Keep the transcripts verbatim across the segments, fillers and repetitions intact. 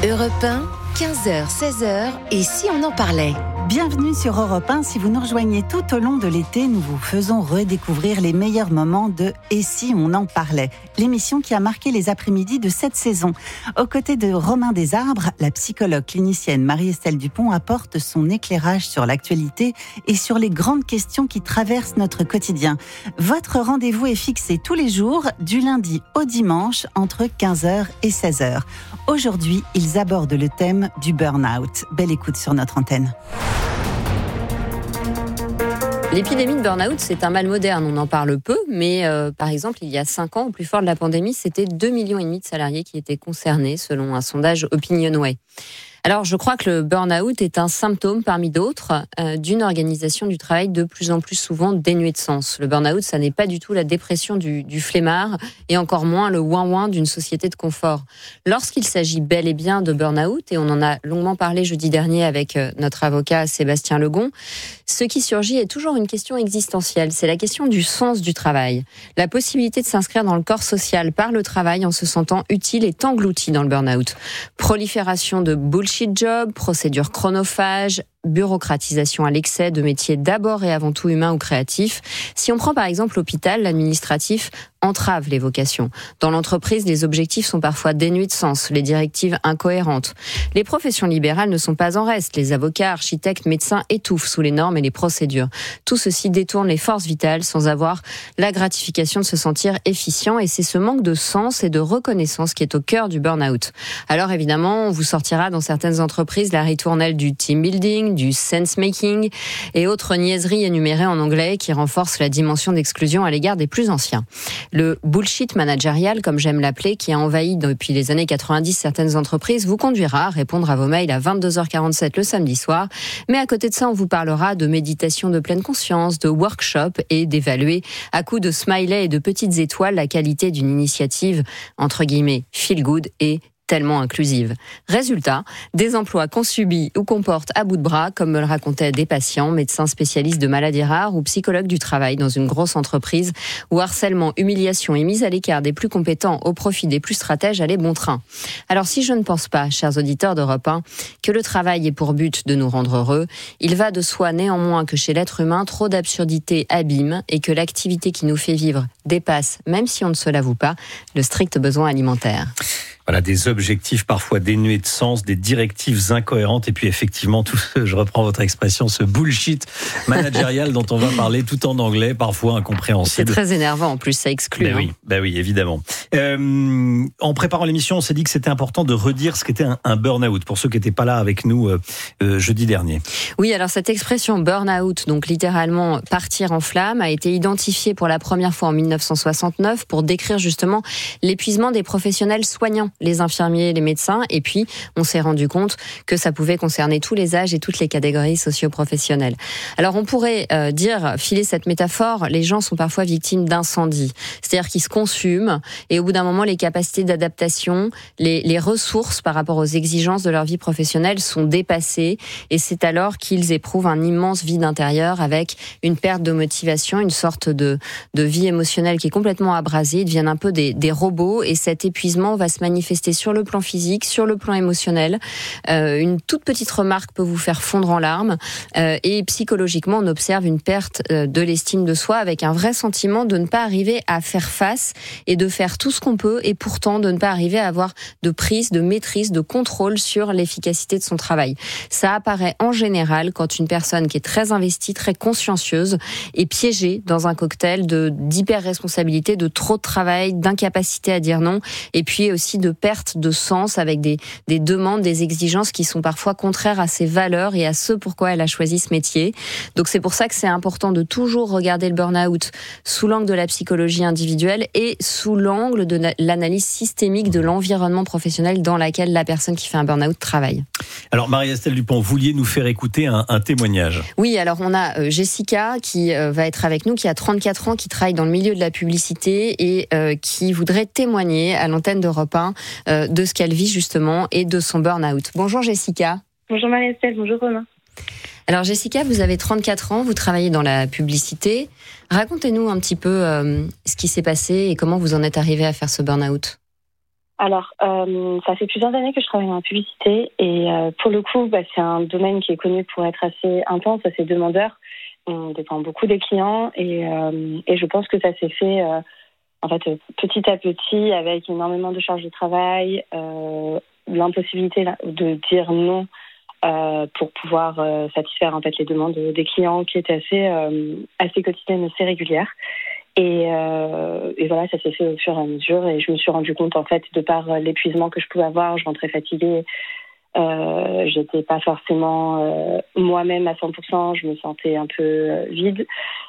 Europe un, quinze heures seize heures, et si on en parlait ? Bienvenue sur Europe un. Si vous nous rejoignez tout au long de l'été, nous vous faisons redécouvrir les meilleurs moments de « Et si on en parlait ?» l'émission qui a marqué les après-midi de cette saison. Aux côtés de Romain Desarbres, la psychologue clinicienne Marie-Estelle Dupont apporte son éclairage sur l'actualité et sur les grandes questions qui traversent notre quotidien. Votre rendez-vous est fixé tous les jours, du lundi au dimanche, entre quinze heures et seize heures. Aujourd'hui, ils abordent le thème du burn-out. Belle écoute sur notre antenne. L'épidémie de burn-out, c'est un mal moderne, on en parle peu, mais euh, par exemple, il y a cinq ans, au plus fort de la pandémie, c'était deux millions et demi de salariés qui étaient concernés, selon un sondage Opinionway. Alors, je crois que le burn-out est un symptôme parmi d'autres euh, d'une organisation du travail de plus en plus souvent dénuée de sens. Le burn-out, ça n'est pas du tout la dépression du, du flemmard et encore moins le ouin-ouin d'une société de confort. Lorsqu'il s'agit bel et bien de burn-out, et on en a longuement parlé jeudi dernier avec euh, notre avocat Sébastien Legon, ce qui surgit est toujours une question existentielle. C'est la question du sens du travail. La possibilité de s'inscrire dans le corps social par le travail en se sentant utile est engloutie dans le burn-out. Prolifération de bullshit job, procédures chronophages, bureaucratisation à l'excès de métiers d'abord et avant tout humains ou créatifs. Si on prend par exemple l'hôpital, l'administratif entrave les vocations. Dans l'entreprise, les objectifs sont parfois dénués de sens, les directives incohérentes. Les professions libérales ne sont pas en reste. Les avocats, architectes, médecins étouffent sous les normes et les procédures. Tout ceci détourne les forces vitales sans avoir la gratification de se sentir efficient, et c'est ce manque de sens et de reconnaissance qui est au cœur du burn-out. Alors évidemment, on vous sortira dans certaines entreprises la ritournelle du team building, du sense-making et autres niaiseries énumérées en anglais qui renforcent la dimension d'exclusion à l'égard des plus anciens. Le bullshit managérial, comme j'aime l'appeler, qui a envahi depuis les années quatre-vingt-dix certaines entreprises, vous conduira à répondre à vos mails à vingt-deux heures quarante-sept le samedi soir. Mais à côté de ça, on vous parlera de méditation de pleine conscience, de workshop et d'évaluer à coups de smiley et de petites étoiles la qualité d'une initiative, entre guillemets, feel good et tellement inclusive. Résultat, des emplois qu'on subit ou qu'on porte à bout de bras, comme me le racontaient des patients, médecins spécialistes de maladies rares ou psychologues du travail dans une grosse entreprise où harcèlement, humiliation et mise à l'écart des plus compétents au profit des plus stratèges allaient bon train. Alors si je ne pense pas, chers auditeurs d'Europe un, que le travail ait pour but de nous rendre heureux, il va de soi néanmoins que chez l'être humain, trop d'absurdités abîment et que l'activité qui nous fait vivre dépasse, même si on ne se l'avoue pas, le strict besoin alimentaire. Voilà, des objectifs parfois dénués de sens, des directives incohérentes et puis effectivement, tout ce, je reprends votre expression, ce bullshit managérial dont on va parler tout en anglais, parfois incompréhensible. C'est très énervant, en plus ça exclut. Ben hein. oui, ben oui, évidemment. Euh, en préparant l'émission, on s'est dit que c'était important de redire ce qu'était un, un burn-out, pour ceux qui n'étaient pas là avec nous euh, euh, jeudi dernier. Oui, alors cette expression burn-out, donc littéralement partir en flamme, a été identifiée pour la première fois en dix-neuf cent soixante-neuf pour décrire justement l'épuisement des professionnels soignants, les infirmiers, les médecins, et puis on s'est rendu compte que ça pouvait concerner tous les âges et toutes les catégories socio-professionnelles. Alors on pourrait euh, dire, filer cette métaphore, les gens sont parfois victimes d'incendies, c'est-à-dire qu'ils se consument et au bout d'un moment les capacités d'adaptation, les, les ressources par rapport aux exigences de leur vie professionnelle sont dépassées, et c'est alors qu'ils éprouvent un immense vide intérieur avec une perte de motivation, une sorte de, de vie émotionnelle qui est complètement abrasée, ils deviennent un peu des, des robots, et cet épuisement va se manifester sur le plan physique, sur le plan émotionnel. Euh, une toute petite remarque peut vous faire fondre en larmes. Euh, et psychologiquement, on observe une perte euh, de l'estime de soi avec un vrai sentiment de ne pas arriver à faire face et de faire tout ce qu'on peut, et pourtant de ne pas arriver à avoir de prise, de maîtrise, de contrôle sur l'efficacité de son travail. Ça apparaît en général quand une personne qui est très investie, très consciencieuse, est piégée dans un cocktail de, d'hyper-responsabilité, de trop de travail, d'incapacité à dire non, et puis aussi de perte de sens avec des, des demandes, des exigences qui sont parfois contraires à ses valeurs et à ce pourquoi elle a choisi ce métier. Donc c'est pour ça que c'est important de toujours regarder le burn-out sous l'angle de la psychologie individuelle et sous l'angle de l'analyse systémique de l'environnement professionnel dans lequel la personne qui fait un burn-out travaille. Alors Marie-Estelle Dupont, vous vouliez nous faire écouter un, un témoignage. Oui, alors on a euh, Jessica qui euh, va être avec nous, qui a trente-quatre ans, qui travaille dans le milieu de la publicité et euh, qui voudrait témoigner à l'antenne d'Europe un euh, de ce qu'elle vit justement et de son burn-out. Bonjour Jessica. Bonjour Marie-Estelle, bonjour Romain. Alors Jessica, vous avez trente-quatre ans, vous travaillez dans la publicité. Racontez-nous un petit peu euh, ce qui s'est passé et comment vous en êtes arrivée à faire ce burn-out. Alors, euh, ça fait plusieurs années que je travaille dans la publicité et euh, pour le coup, bah, c'est un domaine qui est connu pour être assez intense, assez demandeur. On dépend beaucoup des clients et, euh, et je pense que ça s'est fait euh, en fait petit à petit avec énormément de charges de travail, euh, l'impossibilité de dire non euh, pour pouvoir euh, satisfaire en fait les demandes des clients qui étaient assez euh, assez quotidiennes, assez régulières. Et, euh, et voilà, ça s'est fait au fur et à mesure. Et je me suis rendu compte, en fait, de par l'épuisement que je pouvais avoir, je rentrais fatiguée. Euh, j'étais pas forcément euh, moi-même à cent pour cent. Je me sentais un peu vide.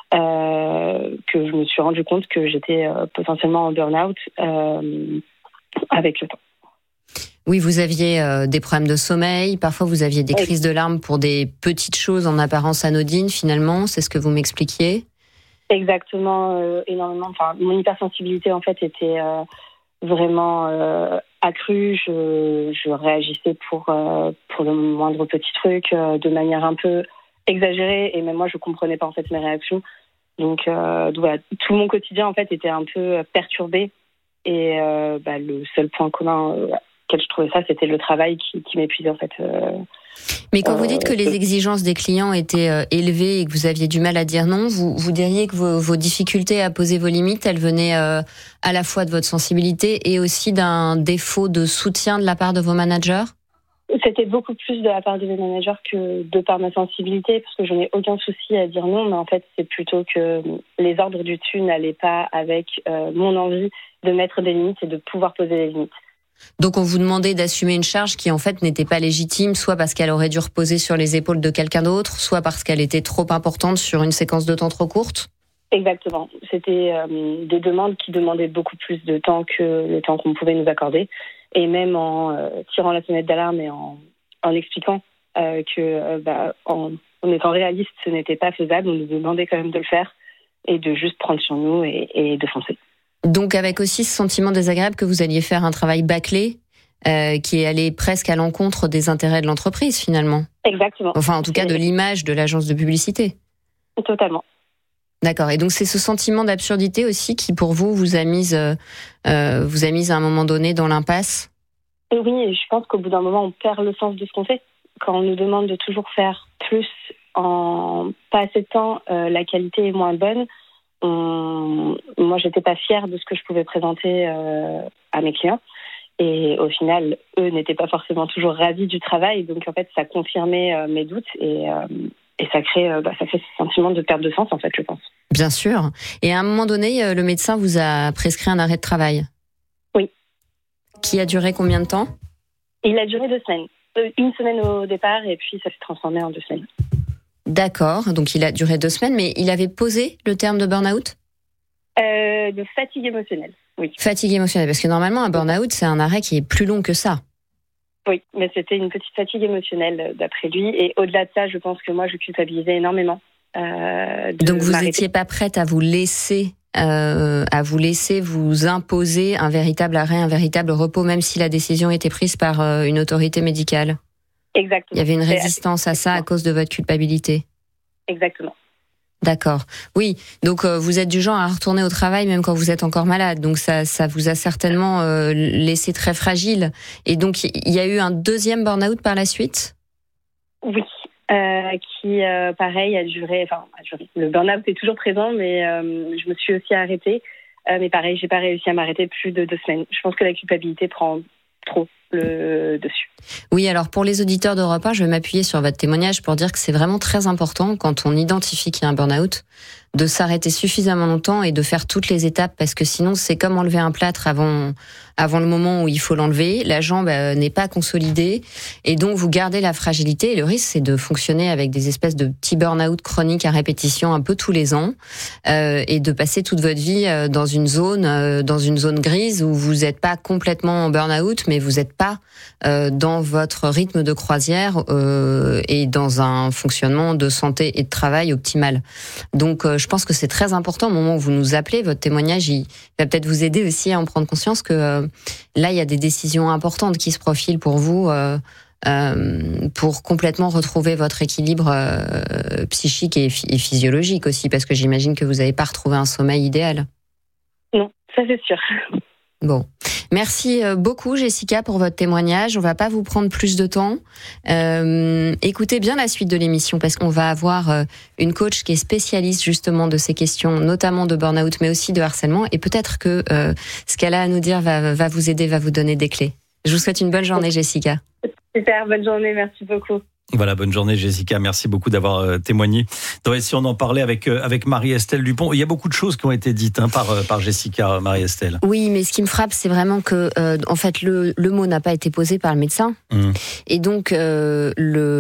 Euh, que je me suis rendu compte que j'étais euh, potentiellement en burn-out euh, avec le temps. Oui, vous aviez euh, des problèmes de sommeil. Parfois, vous aviez des crises de larmes pour des petites choses en apparence anodines. Finalement, c'est ce que vous m'expliquiez. Exactement, euh, énormément. Enfin, mon hypersensibilité en fait était euh, vraiment euh, accrue. Je, je réagissais pour euh, pour le moindre petit truc euh, de manière un peu exagérée et même moi je comprenais pas en fait mes réactions. Donc, euh, donc voilà, tout mon quotidien en fait était un peu perturbé et euh, bah, le seul point commun euh, auquel je trouvais ça, c'était le travail qui, qui m'épuisait en fait. Euh, Mais quand vous dites que les exigences des clients étaient euh, élevées et que vous aviez du mal à dire non, vous, vous diriez que vos, vos difficultés à poser vos limites, elles venaient euh, à la fois de votre sensibilité et aussi d'un défaut de soutien de la part de vos managers ? C'était beaucoup plus de la part de mes managers que de par ma sensibilité, parce que je n'ai aucun souci à dire non, mais en fait, c'est plutôt que les ordres du dessus n'allaient pas avec euh, mon envie de mettre des limites et de pouvoir poser des limites. Donc on vous demandait d'assumer une charge qui en fait n'était pas légitime, soit parce qu'elle aurait dû reposer sur les épaules de quelqu'un d'autre, soit parce qu'elle était trop importante sur une séquence de temps trop courte ? Exactement. C'était euh, des demandes qui demandaient beaucoup plus de temps que le temps qu'on pouvait nous accorder. Et même en euh, tirant la sonnette d'alarme et en, en expliquant euh, que, euh, bah, en, en étant réaliste, ce n'était pas faisable, on nous demandait quand même de le faire et de juste prendre sur nous et, et de foncer. Donc avec aussi ce sentiment désagréable que vous alliez faire un travail bâclé, euh, qui est allé presque à l'encontre des intérêts de l'entreprise finalement. Exactement. Enfin en tout cas de l'image de l'agence de publicité. Totalement. D'accord. Et donc c'est ce sentiment d'absurdité aussi qui pour vous vous a mise, euh, vous a mise à un moment donné dans l'impasse. Et oui, et je pense qu'au bout d'un moment on perd le sens de ce qu'on fait. Quand on nous demande de toujours faire plus en pas assez de temps, euh, la qualité est moins bonne. On... Moi, j'étais pas fière de ce que je pouvais présenter euh, à mes clients. Et au final, eux n'étaient pas forcément toujours ravis du travail. Donc, en fait, ça confirmait euh, mes doutes et, euh, et ça crée, euh, bah, ça fait ce sentiment de perte de sens, en fait, je pense. Bien sûr. Et à un moment donné, le médecin vous a prescrit un arrêt de travail. Oui. Qui a duré combien de temps ? Il a duré deux semaines. Euh, une semaine au départ et puis ça s'est transformé en deux semaines. D'accord, donc il a duré deux semaines, mais il avait posé le terme de burn-out ? euh, De fatigue émotionnelle, oui. Fatigue émotionnelle, parce que normalement un burn-out c'est un arrêt qui est plus long que ça. Oui, mais c'était une petite fatigue émotionnelle d'après lui, et au-delà de ça, je pense que moi je culpabilisais énormément. Euh, donc vous n'étiez pas prête à vous laisser, euh, à vous laisser vous imposer un véritable arrêt, un véritable repos, même si la décision était prise par euh, une autorité médicale. Exactement. Il y avait une résistance à ça à cause de votre culpabilité. Exactement. D'accord. Oui, donc euh, vous êtes du genre à retourner au travail même quand vous êtes encore malade. Donc ça, ça vous a certainement euh, laissé très fragile. Et donc il y a eu un deuxième burn-out par la suite ? Oui, euh, qui euh, pareil a duré. Enfin, a duré. Le burn-out est toujours présent, mais euh, je me suis aussi arrêtée. Euh, mais pareil, j'ai pas réussi à m'arrêter plus de deux semaines. Je pense que la culpabilité prend trop le dessus. Oui, alors pour les auditeurs d'Europe un, je vais m'appuyer sur votre témoignage pour dire que c'est vraiment très important quand on identifie qu'il y a un burn-out de s'arrêter suffisamment longtemps et de faire toutes les étapes, parce que sinon c'est comme enlever un plâtre avant avant le moment où il faut l'enlever. La jambe euh, n'est pas consolidée et donc vous gardez la fragilité, et le risque c'est de fonctionner avec des espèces de petits burn-out chroniques à répétition un peu tous les ans euh, et de passer toute votre vie euh, dans une zone euh, dans une zone grise où vous n'êtes pas complètement en burn-out, mais vous n'êtes pas euh, dans votre rythme de croisière euh, et dans un fonctionnement de santé et de travail optimal. Donc euh, je pense que c'est très important au moment où vous nous appelez. Votre témoignage, il va peut-être vous aider aussi à en prendre conscience que euh, là, il y a des décisions importantes qui se profilent pour vous euh, euh, pour complètement retrouver votre équilibre euh, psychique et, et physiologique aussi, parce que j'imagine que vous n'avez pas retrouvé un sommeil idéal. Non, ça c'est sûr. Bon. Merci beaucoup Jessica pour votre témoignage. On va pas vous prendre plus de temps. Euh, écoutez bien la suite de l'émission parce qu'on va avoir une coach qui est spécialiste justement de ces questions, notamment de burn-out, mais aussi de harcèlement. Et peut-être que euh, ce qu'elle a à nous dire va, va vous aider, va vous donner des clés. Je vous souhaite une bonne journée Jessica. Super, bonne journée, merci beaucoup. Voilà, bonne journée Jessica, merci beaucoup d'avoir euh, témoigné. Dans Et si on en parlait avec euh, avec Marie-Estelle Dupont, il y a beaucoup de choses qui ont été dites hein, par euh, par Jessica, Marie-Estelle. Oui, mais ce qui me frappe, c'est vraiment que euh, en fait le le mot n'a pas été posé par le médecin, mmh. et donc euh,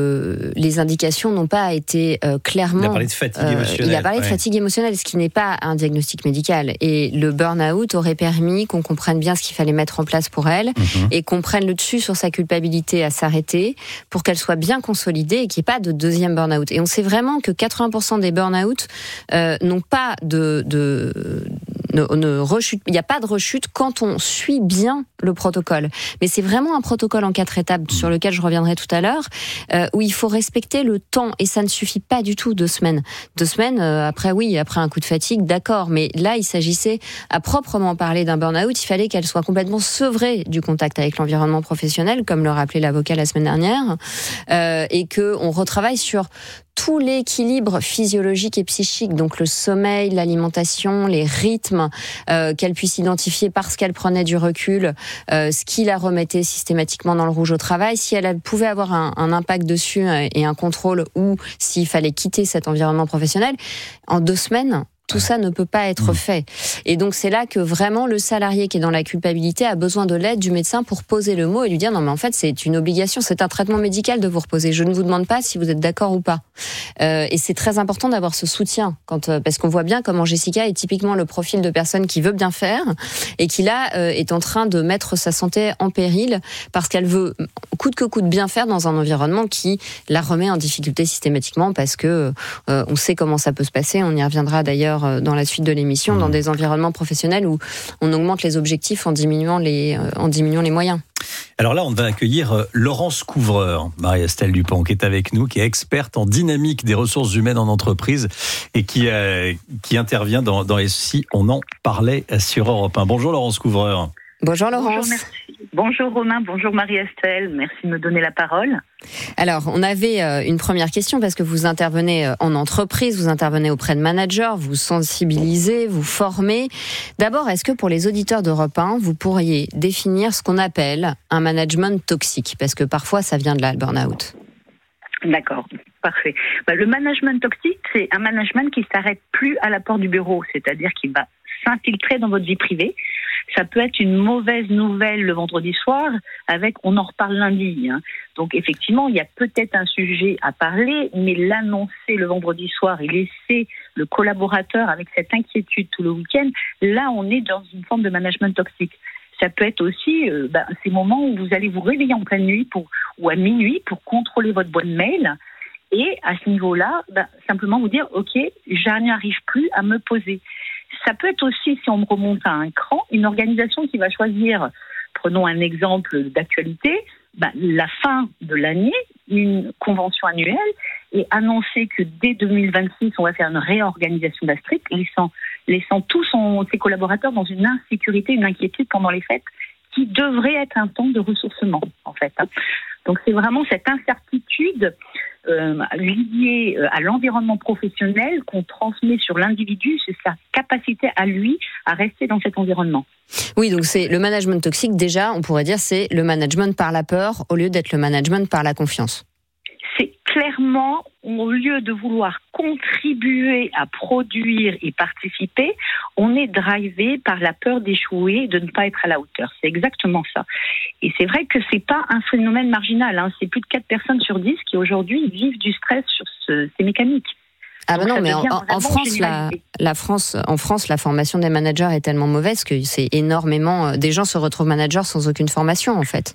le les indications n'ont pas été euh, clairement. Il a parlé de fatigue euh, émotionnelle. Il a parlé ouais. de fatigue émotionnelle, ce qui n'est pas un diagnostic médical. Et le burn-out aurait permis qu'on comprenne bien ce qu'il fallait mettre en place pour elle, mmh. et qu'on prenne le dessus sur sa culpabilité à s'arrêter pour qu'elle soit bien consolidée et qu'il n'y ait pas de deuxième burn-out. Et on sait vraiment que quatre-vingts pour cent des burn-out euh, n'ont pas de, de ne, ne rechute. Il n'y a pas de rechute quand on suit bien le protocole. Mais c'est vraiment un protocole en quatre étapes mmh. sur lequel je reviendrai tout à l'heure, euh, où il faut respecter le temps et ça ne suffit pas du tout deux semaines. Deux semaines euh, après, oui, après un coup de fatigue, d'accord. Mais là, il s'agissait à proprement parler d'un burn-out. Il fallait qu'elle soit complètement sevrée du contact avec l'environnement professionnel, comme le rappelait l'avocat la semaine dernière, euh, et que on retravaille sur tout l'équilibre physiologique et psychique, donc le sommeil, l'alimentation, les rythmes, euh, qu'elle puisse identifier parce qu'elle prenait du recul, euh, ce qui la remettait systématiquement dans le rouge au travail, si elle pouvait avoir un, un impact dessus et un contrôle, ou s'il fallait quitter cet environnement professionnel, en deux semaines, tout ça ne peut pas être fait. Et donc c'est là que vraiment le salarié qui est dans la culpabilité a besoin de l'aide du médecin pour poser le mot et lui dire non mais en fait c'est une obligation, c'est un traitement médical de vous reposer. Je ne vous demande pas si vous êtes d'accord ou pas. Euh, et c'est très important d'avoir ce soutien quand euh, parce qu'on voit bien comment Jessica est typiquement le profil de personne qui veut bien faire et qui là euh, est en train de mettre sa santé en péril parce qu'elle veut coûte que coûte bien faire dans un environnement qui la remet en difficulté systématiquement parce que euh, on sait comment ça peut se passer. On y reviendra d'ailleurs dans la suite de l'émission, mmh. dans des environnements professionnels où on augmente les objectifs en diminuant les, en diminuant les moyens. Alors là, on va accueillir Laurence Couvreur, Marie-Estelle Dupont, qui est avec nous, qui est experte en dynamique des ressources humaines en entreprise et qui, euh, qui intervient dans, dans Et si on en parlait sur Europe un. Bonjour Laurence Couvreur. Bonjour Laurence. Bonjour, merci. Bonjour Romain, bonjour Marie-Estelle, merci de me donner la parole. Alors, on avait euh, une première question parce que vous intervenez euh, en entreprise, vous intervenez auprès de managers, vous sensibilisez, vous formez. D'abord, est-ce que pour les auditeurs d'Europe un, vous pourriez définir ce qu'on appelle un management toxique ? Parce que parfois, ça vient de là, le burn-out. D'accord, parfait. Bah, le management toxique, c'est un management qui ne s'arrête plus à la porte du bureau, c'est-à-dire qu'il va s'infiltrer dans votre vie privée. Ça peut être une mauvaise nouvelle le vendredi soir avec on en reparle lundi. Hein. Donc effectivement, il y a peut-être un sujet à parler, mais l'annoncer le vendredi soir et laisser le collaborateur avec cette inquiétude tout le week-end, là on est dans une forme de management toxique. Ça peut être aussi euh, bah, ces moments où vous allez vous réveiller en pleine nuit pour, ou à minuit pour contrôler votre boîte mail et à ce niveau-là, bah, simplement vous dire « Ok, je n'arrive plus à me poser ». Ça peut être aussi, si on me remonte à un cran, une organisation qui va choisir, prenons un exemple d'actualité, bah, la fin de l'année, une convention annuelle, et annoncer que dès deux mille vingt-six, on va faire une réorganisation d'Astric, laissant, laissant tous son, ses collaborateurs dans une insécurité, une inquiétude pendant les fêtes, qui devrait être un temps de ressourcement, en fait. Hein. Donc c'est vraiment cette incertitude euh, liée à l'environnement professionnel qu'on transmet sur l'individu, c'est sa capacité à lui à rester dans cet environnement. Oui, donc c'est le management toxique, déjà, on pourrait dire, c'est le management par la peur au lieu d'être le management par la confiance. C'est clairement, au lieu de vouloir contribuer à produire et participer, on est drivé par la peur d'échouer, de ne pas être à la hauteur. C'est exactement ça. Et c'est vrai que c'est pas un phénomène marginal. Hein. C'est plus de quatre personnes sur dix qui aujourd'hui vivent du stress sur ce, ces mécaniques. Ah ben non, mais en, en France, la, la France, en France, la formation des managers est tellement mauvaise que c'est énormément. Des gens se retrouvent managers sans aucune formation, en fait.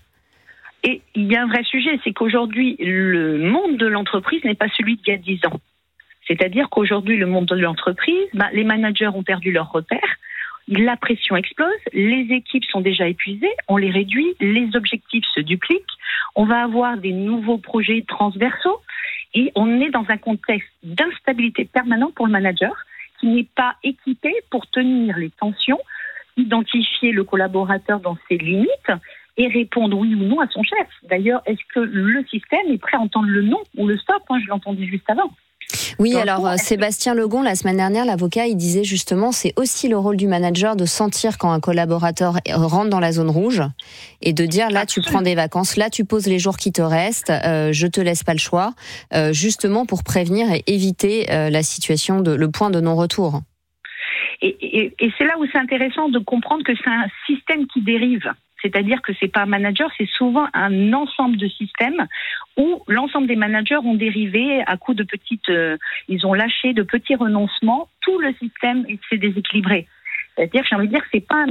Et il y a un vrai sujet, c'est qu'aujourd'hui, le monde de l'entreprise n'est pas celui d'il y a dix ans. C'est-à-dire qu'aujourd'hui, le monde de l'entreprise, bah, les managers ont perdu leurs repères, la pression explose, les équipes sont déjà épuisées, on les réduit, les objectifs se dupliquent, on va avoir des nouveaux projets transversaux et on est dans un contexte d'instabilité permanente pour le manager qui n'est pas équipé pour tenir les tensions identifier le collaborateur dans ses limites et répondre oui ou non à son chef. D'ailleurs, est-ce que le système est prêt à entendre le non ou le stop? Moi, je l'entendais juste avant. Oui, Dans alors fond, Sébastien Legon, la semaine dernière, l'avocat, il disait justement, c'est aussi le rôle du manager de sentir quand un collaborateur rentre dans la zone rouge et de dire là, tu prends des vacances, là, tu poses les jours qui te restent, euh, je te laisse pas le choix, euh, justement pour prévenir et éviter euh, la situation, de, le point de non-retour. Et, et, et c'est là où c'est intéressant de comprendre que c'est un système qui dérive. C'est-à-dire que c'est pas un manager, c'est souvent un ensemble de systèmes où l'ensemble des managers ont dérivé à coup de petites, euh, ils ont lâché de petits renoncements. Tout le système s'est déséquilibré. C'est-à-dire, j'ai envie de dire, que c'est pas un